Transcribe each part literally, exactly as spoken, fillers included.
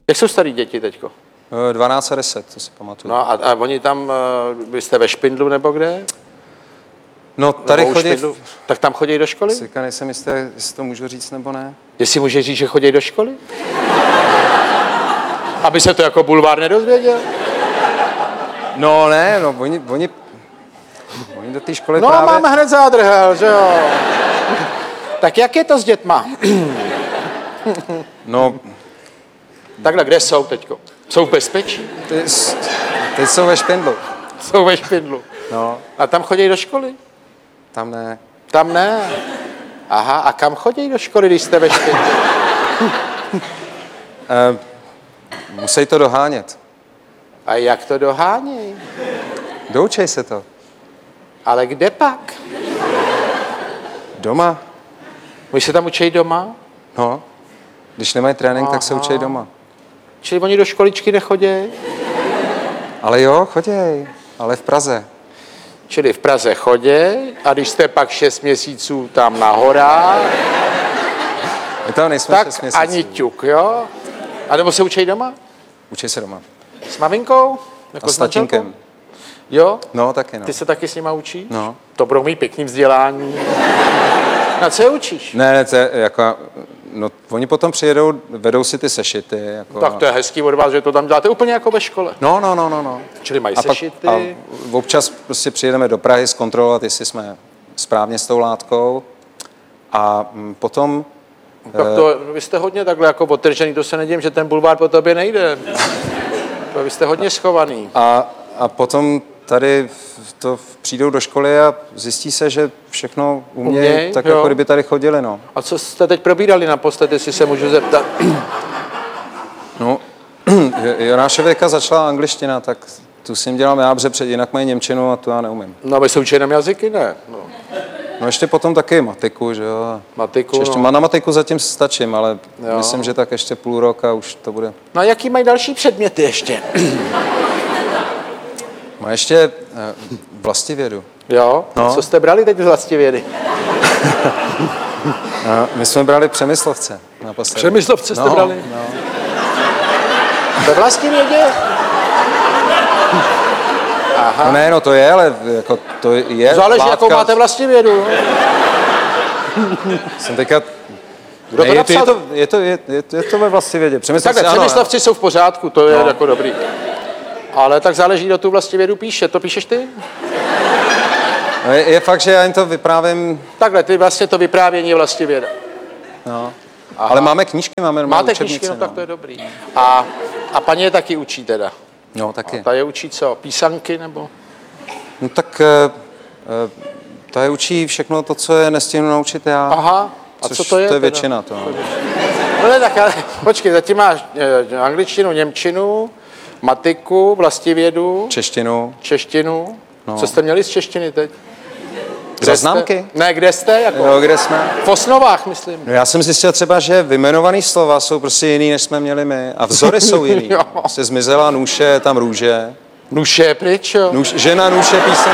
Jak jsou starý děti teďko? dvanáct a deset, to si pamatuju. No a, a oni tam, vy jste ve Špindlu nebo kde? No tady chodí... Špindlu? Tak tam chodí do školy? Říká, nejsem jistý, jestli to můžu říct nebo ne. Jestli můžeš říct, že chodí do školy? Aby se to jako bulvár nedozvěděl? No ne, no oni, oni, oni do té školy no, právě... No máme hned zádrhel, že jo. Tak jak je to s dětma? No... Takhle, kde jsou teďko? Jsou v bezpečí? Ty, ty jsou ve Špindlu. Jsou ve Špindlu. No. A tam chodí do školy? Tam ne. Tam ne. Aha, a kam chodí do školy, když jste ve Špindlu? e, musí to dohánět. A jak to dohánějí? Doučej se to. Ale kde pak? Doma. Oni se tam učí doma? No. Když nemají trénink, Aha. tak se učí doma. Čili oni do školičky nechodí? Ale jo, choděj. Ale v Praze. Čili v Praze chodí a když jste pak šest měsíců tam na horách, My tam nejsme tak šest měsíců. ani ťuk, jo? A nebo se učí doma? Učí se doma. S maminkou? Jako a s tatínkem. Jo? No, taky no. Ty se taky s nima učíš? No. To budou mít pěkný vzdělání. Na co je učíš? Ne, ne, to je jako... No, oni potom přijedou, vedou si ty sešity. Jako, tak to je hezký od vás, že to tam děláte úplně jako ve škole. No, no, no, no. no. Čili mají a sešity. Pak, a občas prostě přijedeme do Prahy zkontrolovat, jestli jsme správně s tou látkou. A m, potom... Tak to, vy jste hodně takhle jako otržený, to se nedím, že ten bulvár po tobě nejde. To vy jste hodně schovaný. A, a potom tady to přijdou do školy a zjistí se, že všechno umějí, Uměj, tak jo. Jako kdyby tady chodili, no. A co jste teď probírali naposled, jestli se můžu zeptat? No, Jonášověka začala angličtina, tak tu si jim dělám já, protože před jinak mají němčinu a tu já neumím. No, vy se učí jenom jazyky, ne? No. No ještě potom taky matiku, že jo. Matiku, ještě, no. Na matiku zatím stačím, ale jo. Myslím, že tak ještě půl roka už to bude. No a jaký mají další předměty ještě? Má ještě eh, vlastivědu. Jo? No. Co jste brali teď z vlastivědy? No, my jsme brali Přemyslovce naposledy. Přemyslovce jste no, brali? No. Ve vlastivědě? Aha. No ne, no to je, ale jako to je záleží, látka. jakou máte vlastivědu. Jsem teďka... Kdo to ne, napsal? Je to, je to, je, je to, je to ve vlastivědě. Takhle, Přemyslovci jsou v pořádku, to je no. jako dobrý. Ale tak záleží, kdo tu vlastivědu píše. To píšeš ty? No je, je fakt, že já jim to vyprávím... Takhle, ty vlastně to vyprávění je vlastivěda. No. Ale máme knížky, máme normální Máte učebnice. knížky, no, no tak to je dobrý. A, a paní je taky učí teda? No, taky. A ta je učí co? Písanky nebo? No tak uh, ta je učí všechno to, co je nestihnu naučit já. Aha. A což co to je? to je teda? většina to. No ne, tak ale počkej, zatím máš eh, angličtinu, němčinu, matiku, vlastivědu. Češtinu. Češtinu. No. Co jste měli z češtiny teď? Záznamky? Ne, kde jste? Jako? Jo, kde jsme? V osnovách, myslím. No já jsem zjistil třeba, že vyjmenovaný slova jsou prostě jiný, než jsme měli my. A vzory jsou jiný. Se zmizela nůše, tam růže. Nůše je pryč, jo? Nůž, žena nůše píseň...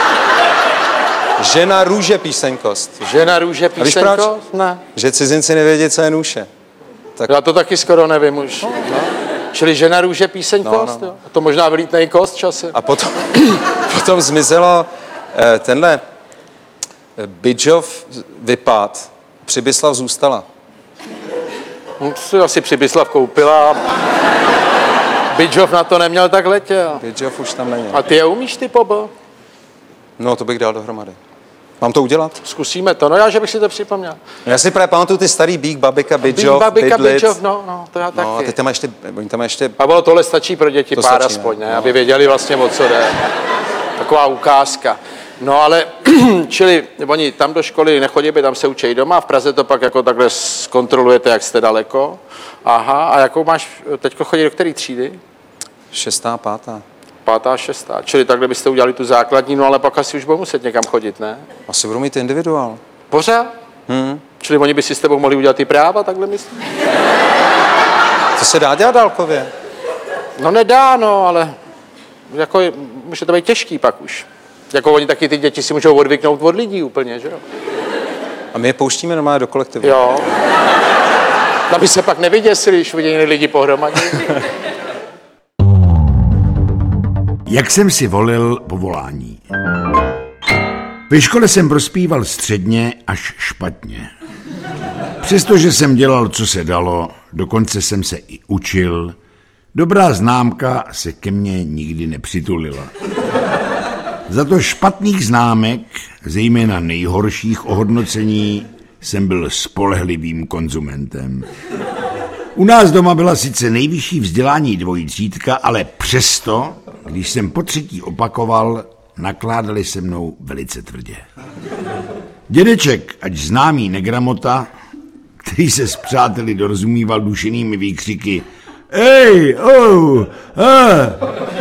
Žena růže píseňkost. Žena růže píseňkost? Ne. Že cizinci nevědí, co je nůše. Tak... Já to taky skoro nevím už. No. No. Čili žena růže píseňkost, no, no. Jo? A to možná vylítne i kost časem. A potom, potom zmizelo eh, tenhle Bidžov vypad, Přibyslav zůstala. No, to si asi Přibyslav koupila. Bidžov na to neměl, tak letěl. Bidžov už tam není. A ty je umíš, ty pobo? No, to bych dal dohromady. Mám to udělat? Zkusíme to, no já, že bych si to připomněl. No, já si právě pamatuju ty starý Bík, Babika, Bidžov, Bík, Babika, Bydlic. Bidžov, no, no, to já taky. No, a teď tam má ještě, oni tam má ještě... A bylo tohle stačí pro děti, to pár stačí, aspoň, ne? ne? No. Aby věděli vlastně, o co jde. Taková ukázka. No ale, čili oni tam do školy nechodí, by tam se učí doma, v Praze to pak jako takhle zkontrolujete, jak jste daleko. Aha, a jakou máš, teďko chodí do které třídy? Šestá, pátá. Pátá, šestá. Čili takhle byste udělali tu základní, no ale pak asi už budou muset někam chodit, ne? Asi budou mít individuál. Pořád? Hmm. Čili oni by si s tebou mohli udělat i práva, takhle myslím? To se dá dělat dálkově? No nedá, no, ale jako může to být těžký pak už. Jako oni taky ty děti si můžou odvyknout od lidí úplně, že jo? A my je pouštíme normálně do kolektivu. Jo. Aby se pak nevyděsili, když viděli lidi pohromadě. Jak jsem si volil povolání? Ve škole jsem prospíval středně až špatně. Přestože jsem dělal, co se dalo, dokonce jsem se i učil, dobrá známka se ke mně nikdy nepřitulila. Za to špatných známek, zejména nejhorších ohodnocení, jsem byl spolehlivým konzumentem. U nás doma byla sice nejvyšší vzdělání dvojtřídka, ale přesto, když jsem po třetí opakoval, nakládali se mnou velice tvrdě. Dědeček, ať známý negramota, který se s přáteli dorozumíval dušenými výkřiky Ej, oh, ah.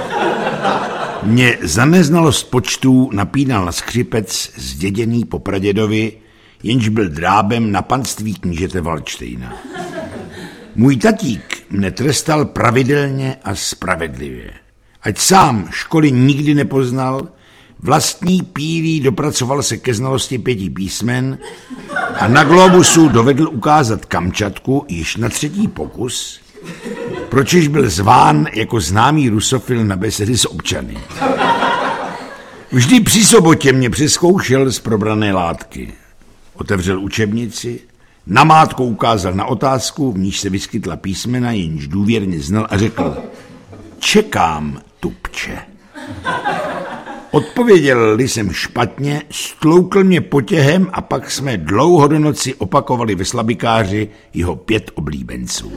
Mě za neznalost počtů napínal na skřipec zděděný po pradědovi, jenž byl drábem na panství knížete Valdštejna. Můj tatík mne trestal pravidelně a spravedlivě. Ať sám školy nikdy nepoznal, vlastní pílí dopracoval se ke znalosti pěti písmen a na globusu dovedl ukázat Kamčatku již na třetí pokus, pročež byl zván jako známý rusofil na besedy s občany. Vždy při sobotě mě přezkoušel z probrané látky. Otevřel učebnici, namátkou ukázal na otázku, v níž se vyskytla písmena, jenž důvěrně znal a řekl Čekám, tupče. Odpověděl-li jsem špatně, stloukl mě potěhem a pak jsme dlouho do noci opakovali ve slabikáři jeho pět oblíbenců.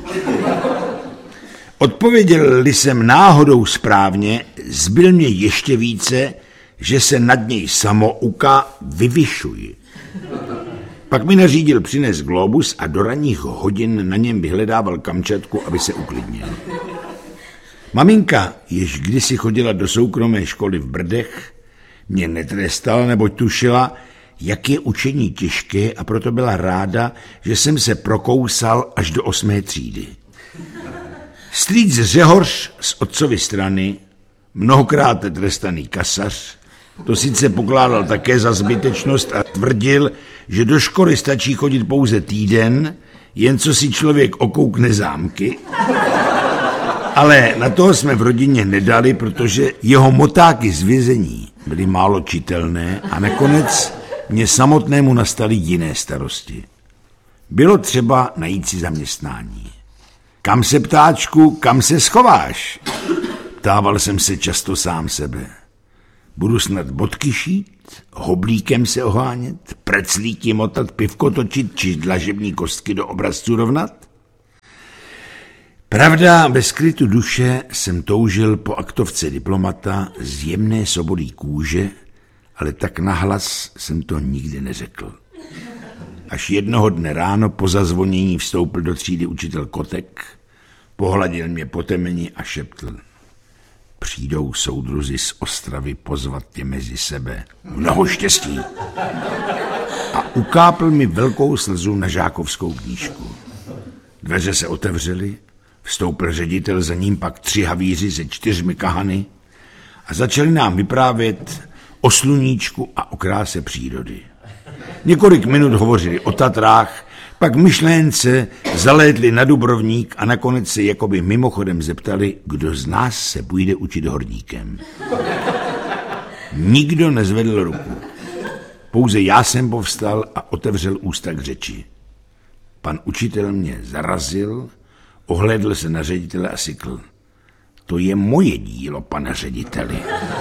Odpověděl-li jsem náhodou správně, zbyl mě ještě více, že se nad něj samouka vyvyšuji. Pak mi nařídil přinést globus a do ranních hodin na něm vyhledával Kamčatku, aby se uklidnil. Maminka, jež kdysi chodila do soukromé školy v Brdech, mě netrestala, neboť tušila, jak je učení těžké a proto byla ráda, že jsem se prokousal až do osmé třídy. Strýc Řehoř z otcovy strany, mnohokrát trestaný kasař, to sice pokládal také za zbytečnost a tvrdil, že do školy stačí chodit pouze týden, jen co si člověk okoukne zámky. Ale na toho jsme v rodině nedali, protože jeho motáky z vězení byly málo čitelné a nakonec mě samotnému nastaly jiné starosti. Bylo třeba najít si zaměstnání. Kam se, ptáčku, kam se schováš? Ptával jsem se často sám sebe. Budu snad bodky šít, hoblíkem se ohánět, preclíky motat, pivko točit či dlažební kostky do obrazců rovnat? Pravda, bez klidu duše jsem toužil po aktovce diplomata z jemné sobolí kůže, ale tak nahlas jsem to nikdy neřekl. Až jednoho dne ráno po zazvonění vstoupil do třídy učitel Kotek, pohladil mě po temeni a šeptl. Přijdou soudruzi z Ostravy pozvat tě mezi sebe. Mnoho štěstí. A ukápl mi velkou slzu na žákovskou knížku. Dveře se otevřely, vstoupil ředitel, za ním pak tři havíři se čtyřmi kahany a začali nám vyprávět o sluníčku a o kráse přírody. Několik minut hovořili o Tatrách, pak myšlénce zalétli na Dubrovník a nakonec se jakoby mimochodem zeptali, kdo z nás se půjde učit horníkem. Nikdo nezvedl ruku. Pouze já jsem povstal a otevřel ústa k řeči. Pan učitel mě zarazil, ohlédl se na ředitele a sykl. To je moje dílo, pane řediteli.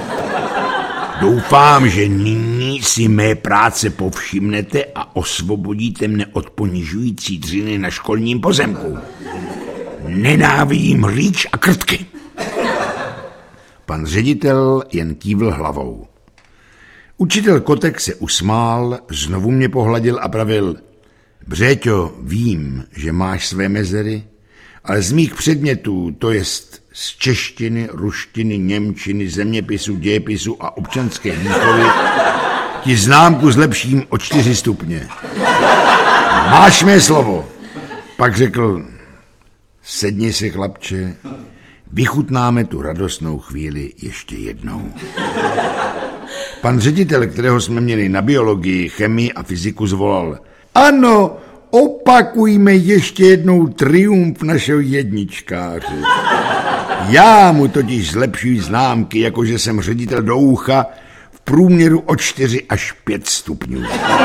Doufám, že nyní si mé práce povšimnete a osvobodíte mne od ponižující dřiny na školním pozemku. Nenávidím rýč a krtky. Pan ředitel jen kývl hlavou. Učitel Kotek se usmál, znovu mě pohladil a pravil. Břéťo, vím, že máš své mezery, ale z mých předmětů, to jest z češtiny, ruštiny, němčiny, zeměpisu, dějepisu a občanské výchovy, ti známku zlepším o čtyři stupně. Máš mé slovo. Pak řekl, sedni si, chlapče, vychutnáme tu radostnou chvíli ještě jednou. Pan ředitel, kterého jsme měli na biologii, chemii a fyziku, zvolal. Ano, opa. Opakujme ještě jednou triumf našeho jedničkáře. Já mu totiž zlepšuji známky, jakože jsem ředitel do ucha, v průměru o čtyři až pět stupňů.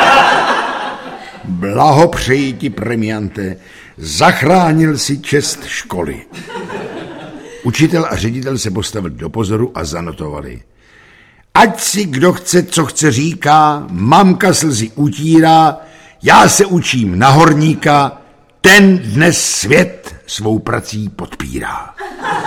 Blahopřeji ti, premiante, zachránil si čest školy. Učitel a ředitel se postavili do pozoru a zanotovali. Ať si kdo chce, co chce říká, mamka slzy utírá, já se učím na horníka, ten dnes svět svou prací podpírá.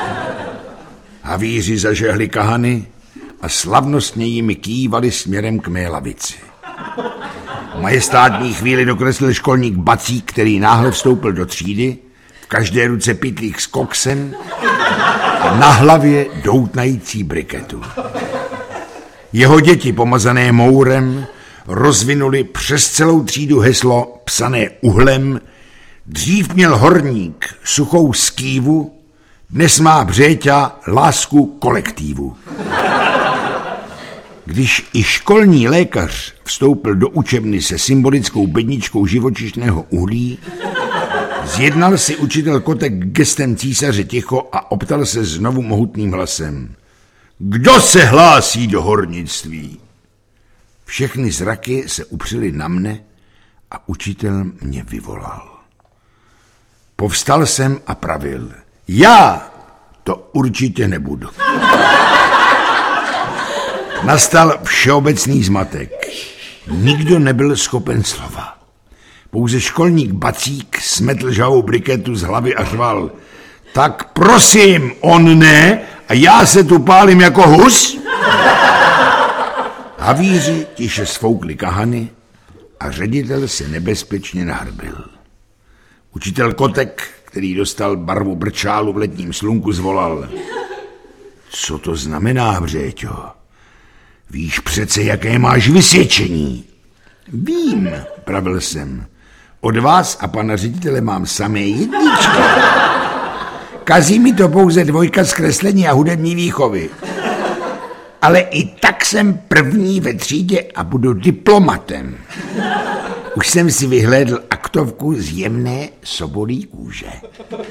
Havíři zažehli kahany a slavnostně jimi kývali směrem k mé lavici. V majestátní chvíli dokreslil školník Bacík, který náhle vstoupil do třídy, v každé ruce pytlík s koksem a na hlavě doutnající briketu. Jeho děti, pomazané mourem, rozvinuli přes celou třídu heslo psané uhlem: dřív měl horník suchou skývu, dnes má Břéťa lásku kolektívu. Když i školní lékař vstoupil do učebny se symbolickou bedničkou živočišného uhlí, zjednal si učitel Kotek gestem císaře ticho a optal se znovu mohutným hlasem. Kdo se hlásí do hornictví? Všechny zraky se upřely na mne a učitel mě vyvolal. Povstal jsem a pravil. Já to určitě nebudu. Nastal všeobecný zmatek. Nikdo nebyl schopen slova. Pouze školník Bacík smetl žhavou briketu z hlavy a řval. Tak prosím, on ne a já se tu pálím jako hus? Havíři tiše sfoukli kahany a ředitel se nebezpečně nahrbil. Učitel Kotek, který dostal barvu brčálu v letním slunku, zvolal. Co to znamená, Břéťo? Víš přece, jaké máš vysvědčení? Vím, pravil jsem. Od vás a pana ředitele mám samé jedničky. Kazí mi to pouze dvojka z kreslení a hudební výchovy. Ale i tak jsem první ve třídě a budu diplomatem. Už jsem si vyhlédl aktovku z jemné sobolí kůže.